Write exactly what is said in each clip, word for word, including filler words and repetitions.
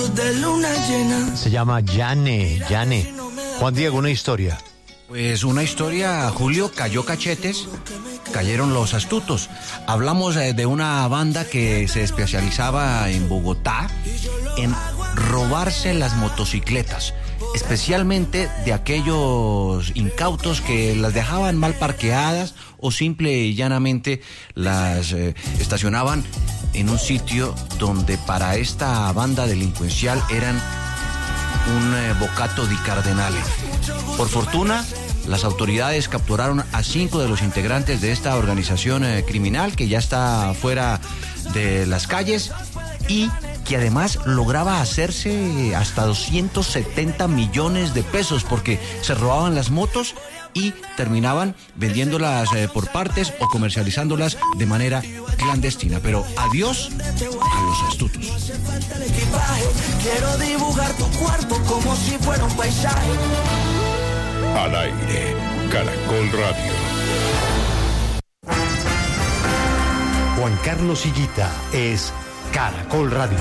besos de luna llena. Se llama Yane, Yane. Juan Diego, una historia. Pues una historia, Julio, cayó cachetes, cayeron los astutos. Hablamos eh, de una banda que se especializaba en Bogotá en robarse las motocicletas, especialmente de aquellos incautos que las dejaban mal parqueadas o simple y llanamente las eh, estacionaban en un sitio donde para esta banda delincuencial eran un eh, bocato di cardenale. Por fortuna, las autoridades capturaron a cinco de los integrantes de esta organización eh, criminal que ya está fuera de las calles y que además lograba hacerse hasta doscientos setenta millones de pesos porque se robaban las motos y terminaban vendiéndolas eh, por partes o comercializándolas de manera clandestina. Pero adiós a los astutos. Quiero dibujar tu cuerpo como si fuera un paisaje. Al aire, Caracol Radio. Juan Carlos Higuita es Caracol Radio.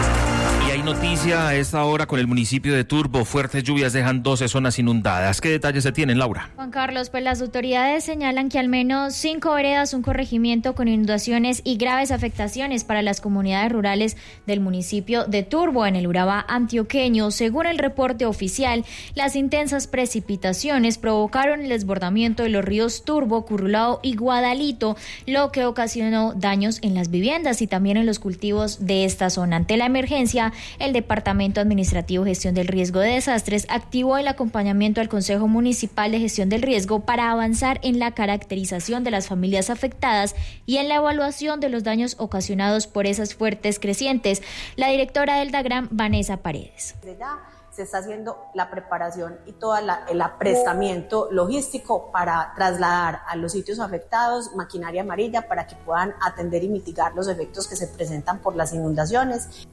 Y hay noticia a esta hora con el municipio de Turbo. Fuertes lluvias dejan doce zonas inundadas. ¿Qué detalles se tienen, Laura? Juan Carlos, pues las autoridades señalan que al menos cinco veredas, un corregimiento con inundaciones y graves afectaciones para las comunidades rurales del municipio de Turbo, en el Urabá antioqueño. Según el reporte oficial, las intensas precipitaciones provocaron el desbordamiento de los ríos Turbo, Currulao y Guadalito, lo que ocasionó daños en las viviendas y también en los cultivos de esta zona. Ante la emergencia, el Departamento Administrativo de Gestión del Riesgo de Desastres activó el acompañamiento al Consejo Municipal de Gestión del Riesgo para avanzar en la caracterización de las familias afectadas y en la evaluación de los daños ocasionados por esas fuertes crecientes. La directora del DAGRAM, Vanessa Paredes. Se está haciendo la preparación y todo la, el aprestamiento logístico para trasladar a los sitios afectados maquinaria amarilla para que puedan atender y mitigar los efectos que se presentan por las inundaciones.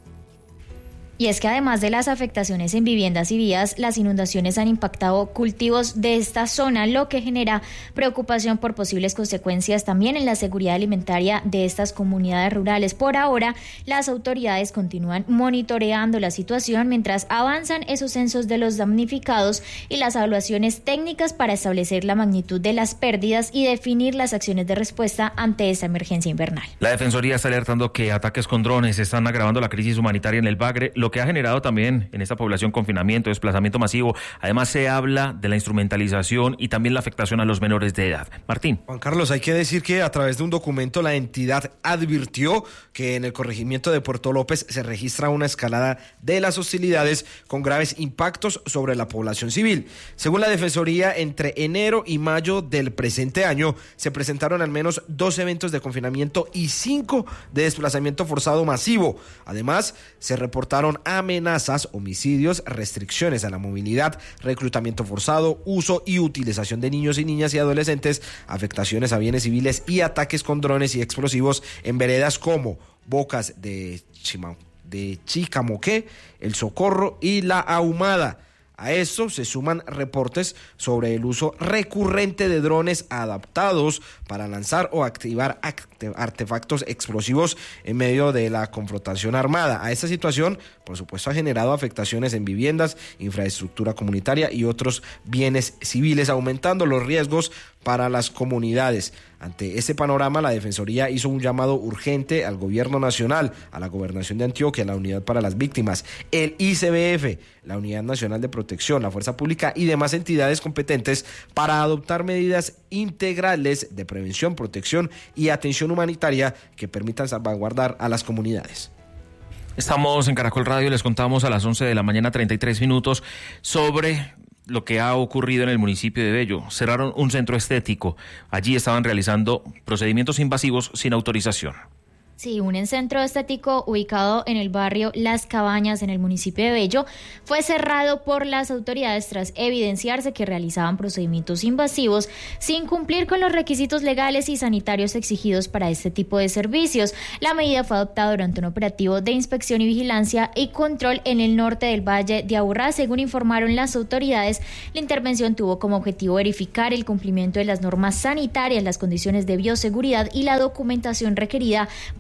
Y es que además de las afectaciones en viviendas y vías, las inundaciones han impactado cultivos de esta zona, lo que genera preocupación por posibles consecuencias también en la seguridad alimentaria de estas comunidades rurales. Por ahora, las autoridades continúan monitoreando la situación mientras avanzan esos censos de los damnificados y las evaluaciones técnicas para establecer la magnitud de las pérdidas y definir las acciones de respuesta ante esta emergencia invernal. La Defensoría está alertando que ataques con drones están agravando la crisis humanitaria en el Bagre, lo que ha generado también en esta población confinamiento, desplazamiento masivo. Además se habla de la instrumentalización y también la afectación a los menores de edad. Martín. Juan Carlos, hay que decir que a través de un documento la entidad advirtió que en el corregimiento de Puerto López se registra una escalada de las hostilidades con graves impactos sobre la población civil. Según la Defensoría, entre enero y mayo del presente año se presentaron al menos dos eventos de confinamiento y cinco de desplazamiento forzado masivo. Además, se reportaron amenazas, homicidios, restricciones a la movilidad, reclutamiento forzado, uso y utilización de niños y niñas y adolescentes, afectaciones a bienes civiles y ataques con drones y explosivos en veredas como Bocas de, Chima, de Chicamoqué, El Socorro y La Ahumada. A eso se suman reportes sobre el uso recurrente de drones adaptados para lanzar o activar artefactos explosivos en medio de la confrontación armada. A esta situación, por supuesto, ha generado afectaciones en viviendas, infraestructura comunitaria y otros bienes civiles, aumentando los riesgos para las comunidades. Ante este panorama, la Defensoría hizo un llamado urgente al Gobierno Nacional, a la Gobernación de Antioquia, a la Unidad para las Víctimas, el I C B F, la Unidad Nacional de Protección, la Fuerza Pública y demás entidades competentes para adoptar medidas integrales de prevención, protección y atención humanitaria que permitan salvaguardar a las comunidades. Estamos en Caracol Radio, les contamos a las once de la mañana, treinta y tres minutos, sobre lo que ha ocurrido en el municipio de Bello. Cerraron un centro estético. Allí estaban realizando procedimientos invasivos sin autorización. Sí, un centro estético ubicado en el barrio Las Cabañas, en el municipio de Bello, fue cerrado por las autoridades tras evidenciarse que realizaban procedimientos invasivos sin cumplir con los requisitos legales y sanitarios exigidos para este tipo de servicios. La medida fue adoptada durante un operativo de inspección y vigilancia y control en el norte del Valle de Aburrá. Según informaron las autoridades, la intervención tuvo como objetivo verificar el cumplimiento de las normas sanitarias, las condiciones de bioseguridad y la documentación requerida para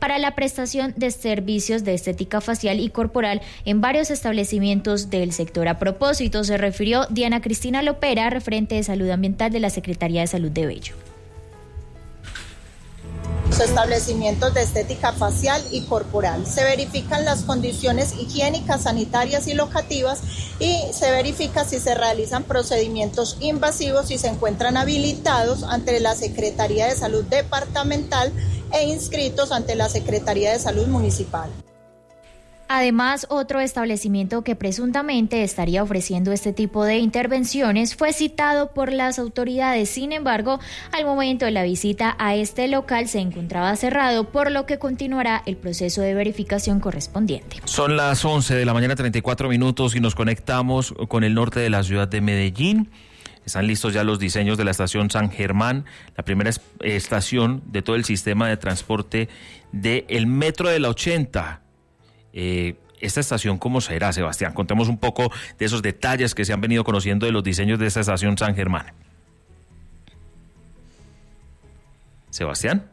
para la prestación de servicios de estética facial y corporal en varios establecimientos del sector. A propósito, se refirió Diana Cristina Lopera, referente de salud ambiental de la Secretaría de Salud de Bello. Los establecimientos de estética facial y corporal. Se verifican las condiciones higiénicas, sanitarias y locativas y se verifica si se realizan procedimientos invasivos y se encuentran habilitados ante la Secretaría de Salud Departamental e inscritos ante la Secretaría de Salud Municipal. Además, otro establecimiento que presuntamente estaría ofreciendo este tipo de intervenciones fue citado por las autoridades. Sin embargo, al momento de la visita a este local se encontraba cerrado, por lo que continuará el proceso de verificación correspondiente. Son las once de la mañana, treinta y cuatro minutos, y nos conectamos con el norte de la ciudad de Medellín. Están listos ya los diseños de la estación San Germán, la primera estación de todo el sistema de transporte del Metro de la ochenta. Eh, esta estación, ¿cómo será, Sebastián? Contemos un poco de esos detalles que se han venido conociendo de los diseños de esta estación San Germán. ¿Sebastián?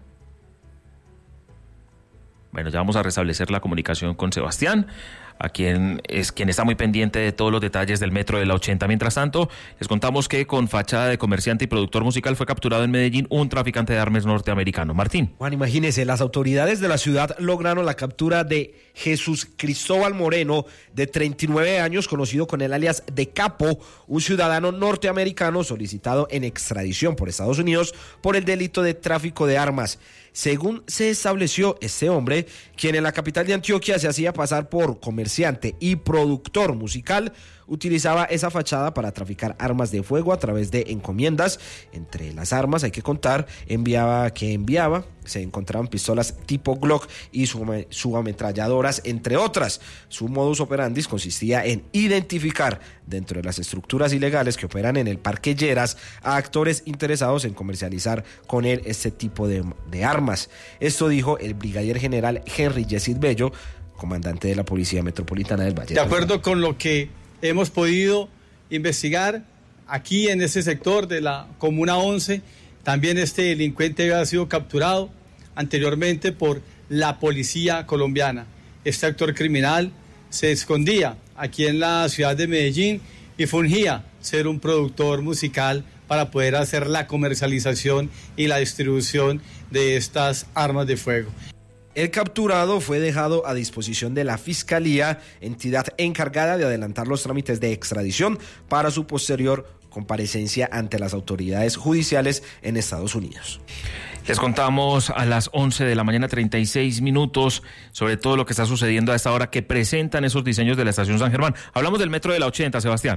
Bueno, ya vamos a restablecer la comunicación con Sebastián, a quien es quien está muy pendiente de todos los detalles del Metro de la ochenta. Mientras tanto, les contamos que con fachada de comerciante y productor musical fue capturado en Medellín un traficante de armas norteamericano. Martín. Juan, imagínese, las autoridades de la ciudad lograron la captura de Jesús Cristóbal Moreno, de treinta y nueve años, conocido con el alias de Capo, un ciudadano norteamericano solicitado en extradición por Estados Unidos por el delito de tráfico de armas. Según se estableció, este hombre, quien en la capital de Antioquia se hacía pasar por comerciante y productor musical, utilizaba esa fachada para traficar armas de fuego a través de encomiendas. Entre las armas, hay que contar, enviaba que enviaba, se encontraban pistolas tipo Glock y subametralladoras, entre otras. Su modus operandi consistía en identificar dentro de las estructuras ilegales que operan en el Parque Lleras a actores interesados en comercializar con él este tipo de, de armas. Esto dijo el brigadier general Henry Yesid Bello, comandante de la Policía Metropolitana del Valle. De acuerdo con lo que hemos podido investigar aquí en ese sector de la Comuna once, también este delincuente había sido capturado anteriormente por la policía colombiana. Este actor criminal se escondía aquí en la ciudad de Medellín y fungía ser un productor musical para poder hacer la comercialización y la distribución de estas armas de fuego. El capturado fue dejado a disposición de la Fiscalía, entidad encargada de adelantar los trámites de extradición para su posterior comparecencia ante las autoridades judiciales en Estados Unidos. Les contamos a las once de la mañana, treinta y seis minutos, sobre todo lo que está sucediendo a esta hora que presentan esos diseños de la estación San Germán. Hablamos del Metro de la ochenta, Sebastián.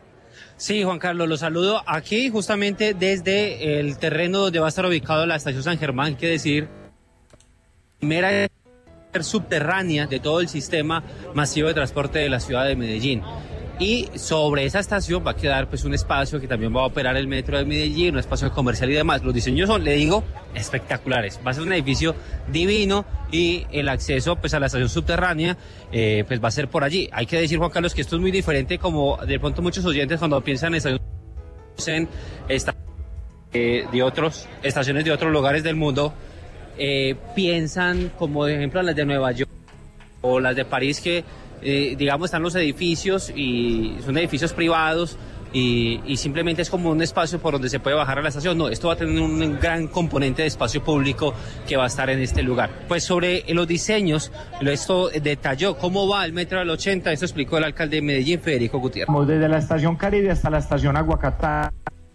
Sí, Juan Carlos, los saludo aquí justamente desde el terreno donde va a estar ubicado la estación San Germán, hay que decir, primera subterránea de todo el sistema masivo de transporte de la ciudad de Medellín. Y sobre esa estación va a quedar pues un espacio que también va a operar el Metro de Medellín, un espacio comercial y demás. Los diseños son, le digo, espectaculares. Va a ser un edificio divino y el acceso pues a la estación subterránea eh, pues va a ser por allí. Hay que decir, Juan Carlos, que esto es muy diferente, como de pronto muchos oyentes cuando piensan en estaciones esta, eh, de otros estaciones de otros lugares del mundo eh, piensan como de ejemplo las de Nueva York o las de París, que Eh, digamos, están los edificios y son edificios privados y, y simplemente es como un espacio por donde se puede bajar a la estación. No, esto va a tener un gran componente de espacio público que va a estar en este lugar. Pues sobre los diseños, esto detalló cómo va el Metro del ochenta, esto explicó el alcalde de Medellín, Federico Gutiérrez. Desde la estación Caribe hasta la estación Aguacatá,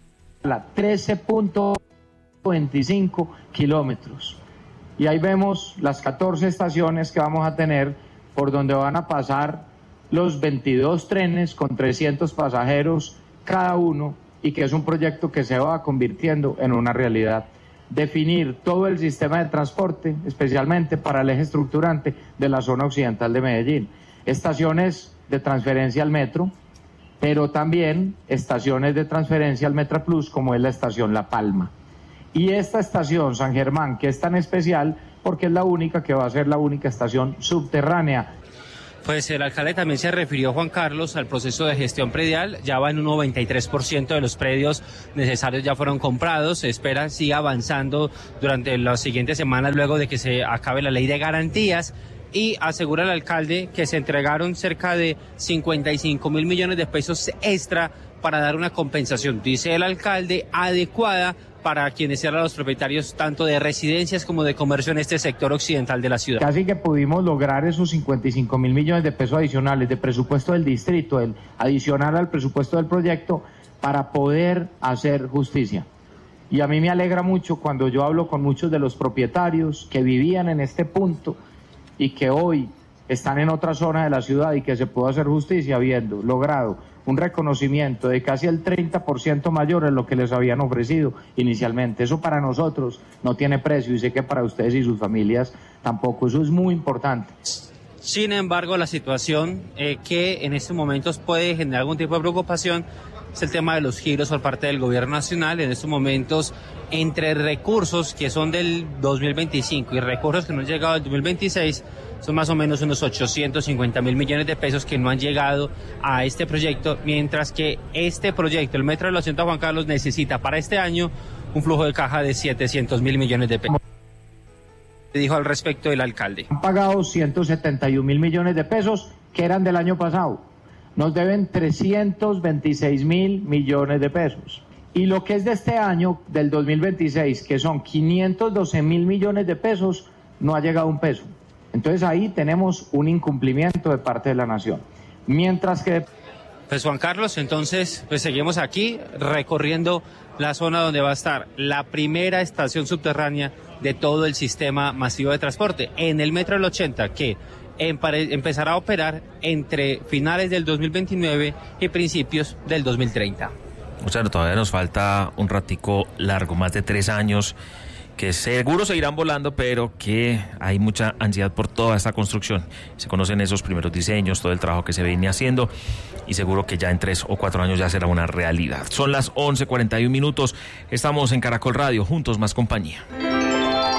trece punto veinticinco kilómetros. Y ahí vemos las catorce estaciones que vamos a tener, por donde van a pasar los veintidós trenes con trescientos pasajeros cada uno, y que es un proyecto que se va convirtiendo en una realidad. Definir todo el sistema de transporte, especialmente para el eje estructurante de la zona occidental de Medellín. Estaciones de transferencia al metro, pero también estaciones de transferencia al Metraplus, como es la estación La Palma. Y esta estación San Germán, que es tan especial porque es la única que va a ser la única estación subterránea. Pues el alcalde también se refirió, Juan Carlos, al proceso de gestión predial. Ya va en un noventa y tres por ciento de los predios necesarios ya fueron comprados. Se espera siga avanzando durante las siguientes semanas luego de que se acabe la ley de garantías. Y asegura el alcalde que se entregaron cerca de cincuenta y cinco mil millones de pesos extra para dar una compensación, dice el alcalde, adecuada para quienes eran los propietarios tanto de residencias como de comercio en este sector occidental de la ciudad. Casi que pudimos lograr esos cincuenta y cinco mil millones de pesos adicionales de presupuesto del distrito, el adicional al presupuesto del proyecto, para poder hacer justicia. Y a mí me alegra mucho cuando yo hablo con muchos de los propietarios que vivían en este punto y que hoy están en otra zona de la ciudad y que se pudo hacer justicia habiendo logrado un reconocimiento de casi el treinta por ciento mayor en lo que les habían ofrecido inicialmente. Eso para nosotros no tiene precio y sé que para ustedes y sus familias tampoco. Eso es muy importante. Sin embargo, la situación eh, que en estos momentos puede generar algún tipo de preocupación es el tema de los giros por parte del gobierno nacional. En estos momentos, entre recursos que son del dos mil veinticinco y recursos que no han llegado al dos mil veintiséis, son más o menos unos ochocientos cincuenta mil millones de pesos que no han llegado a este proyecto, mientras que este proyecto, el Metro de los Occidente Juan Carlos, necesita para este año un flujo de caja de setecientos mil millones de pesos. Dijo al respecto el alcalde. Han pagado ciento setenta y un mil millones de pesos que eran del año pasado. Nos deben trescientos veintiséis mil millones de pesos. Y lo que es de este año, del dos mil veintiséis, que son quinientos doce mil millones de pesos, no ha llegado un peso. Entonces ahí tenemos un incumplimiento de parte de la nación. Mientras que... Pues Juan Carlos, entonces pues seguimos aquí recorriendo la zona donde va a estar la primera estación subterránea de todo el sistema masivo de transporte en el Metro del ochenta, que empezará a operar entre finales del dos mil veintinueve y principios del dos mil treinta. O sea, todavía nos falta un ratico largo, más de tres años, que seguro seguirán volando, pero que hay mucha ansiedad por toda esta construcción. Se conocen esos primeros diseños, todo el trabajo que se viene haciendo, y seguro que ya en tres o cuatro años ya será una realidad. Son las once cuarenta y un minutos, estamos en Caracol Radio, juntos más compañía.